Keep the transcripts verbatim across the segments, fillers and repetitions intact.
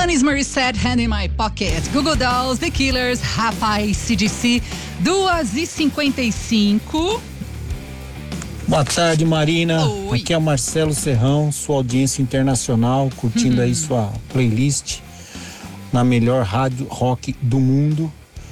Alanis Morissette, Hand in My Pocket. Google Dolls, The Killers, Rapaz, C D C. duas e cinquenta e cinco. Boa tarde, Marina. Oi. Aqui é o Marcelo Serrão, sua audiência internacional, curtindo Uhum. aí sua playlist na melhor rádio rock do mundo.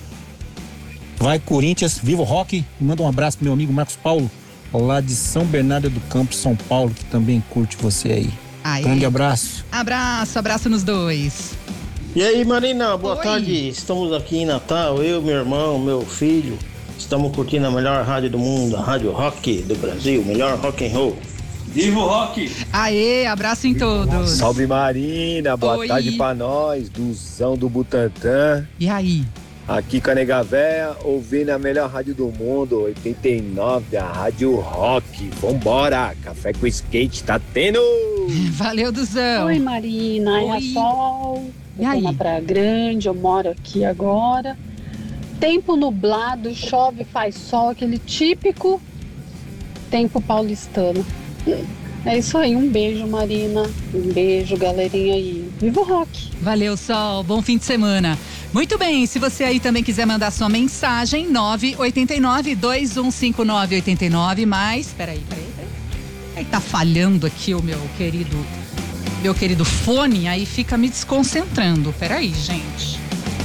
Vai, Corinthians, viva o rock. Manda um abraço pro meu amigo Marcos Paulo, lá de São Bernardo do Campo, São Paulo, que também curte você aí. Aí. Grande abraço. Abraço, abraço nos dois. E aí, Marina, boa Oi. tarde. Estamos aqui em Natal, eu, meu irmão, meu filho. Estamos curtindo a melhor rádio do mundo, a Rádio Rock do Brasil, melhor rock and roll. Viva o rock! Aê, abraço em todos. Salve, Marina, boa Oi. tarde pra nós, duzão do Butantã. E aí? Aqui com a Nega Véia, ouvindo a melhor rádio do mundo, oitenta e nove, a Rádio Rock. Vambora, café com skate tá tendo! Valeu, Duzão. Oi, Marina, é a Oi. Sol. E Eu tô aí? na Praia Grande, eu moro aqui agora. Tempo nublado, chove, faz sol, aquele típico tempo paulistano. É isso aí, um beijo, Marina. Um beijo, galerinha aí. Viva o rock! Valeu, Sol. Bom fim de semana. Muito bem, se você aí também quiser mandar sua mensagem, nove oito nove, dois um cinco nove oito nove, mais... Peraí, peraí, peraí. Aí tá falhando aqui o meu querido... Meu querido fone, aí fica me desconcentrando. Peraí, gente.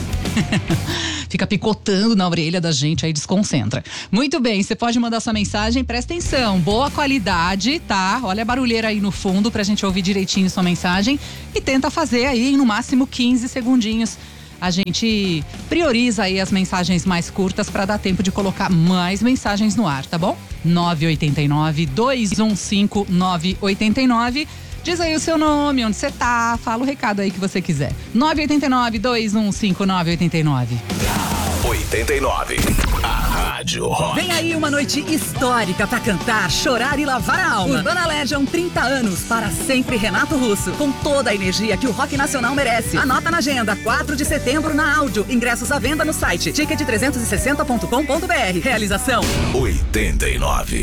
Fica picotando na orelha da gente, aí desconcentra. Muito bem, você pode mandar sua mensagem, presta atenção, boa qualidade, tá? Olha a barulheira aí no fundo pra gente ouvir direitinho sua mensagem e tenta fazer aí em no máximo quinze segundinhos. A gente prioriza aí as mensagens mais curtas pra dar tempo de colocar mais mensagens no ar, tá bom? nove oito nove, dois um cinco nove oito nove. Diz aí o seu nome, onde você tá, fala o recado aí que você quiser. nove oito nove, dois um cinco nove oito nove. oitenta e nove, a Rádio Rock. Vem aí uma noite histórica pra cantar, chorar e lavar a alma. Urbana Legend, trinta anos, para sempre Renato Russo, com toda a energia que o rock nacional merece. Anota na agenda, quatro de setembro na Áudio. Ingressos à venda no site ticket trezentos e sessenta ponto com ponto br. Realização oitenta e nove.